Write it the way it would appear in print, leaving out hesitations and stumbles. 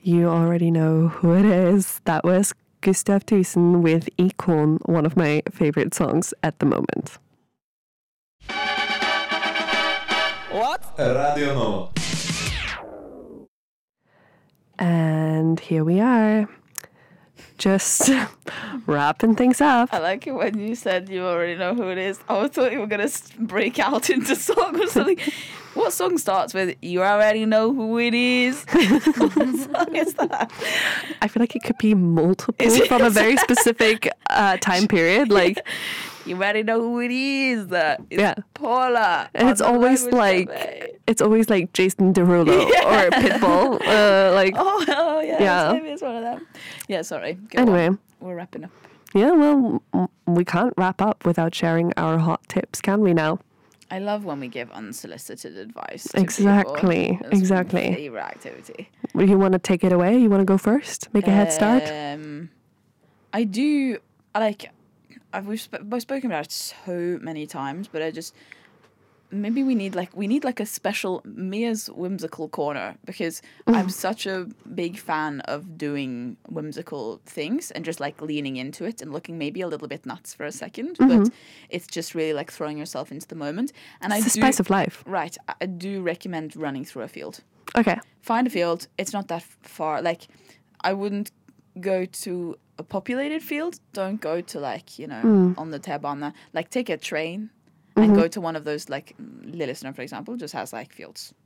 You already know who it is. That was Gustav Thuesen with Ikon, one of my favorite songs at the moment. What? Radio Nova. And here we are, just wrapping things up. I like it when you said you already know who it is. I thought you were going to break out into song or something. What song starts with, you already know who it is? What song is that? I feel like it could be multiple from a very specific time period. Like, you already know who it is. It's Paula. And it's always like Jason Derulo or Pitbull. Maybe it's one of them. Yeah, sorry. Anyway, we're wrapping up. Yeah, well, we can't wrap up without sharing our hot tips, can we now? I love when we give unsolicited advice. Exactly. That's my favorite activity. You want to take it away? You want to go first? Make a head start? I do. We've spoken about it so many times, but maybe we need like a special Mia's whimsical corner, because I'm such a big fan of doing whimsical things and just like leaning into it and looking maybe a little bit nuts for a second, but it's just really like throwing yourself into the moment. And it's the spice of life. Right. I do recommend running through a field. Okay. Find a field. It's not that far. Like, I wouldn't go to a populated field. Don't go to on the T-bana. Like, take a train and go to one of those, like Lillestrøm, for example, just has like fields.